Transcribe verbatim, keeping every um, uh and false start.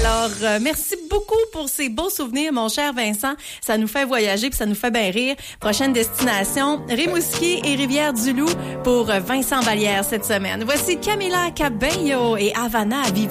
Alors, euh, merci beaucoup pour ces beaux souvenirs, mon cher Vincent. Ça nous fait voyager puis ça nous fait bien rire. Prochaine destination, Rimouski et Rivière-du-Loup pour Vincent Vallière cette semaine. Voici Camila Cabello et Havana Viva.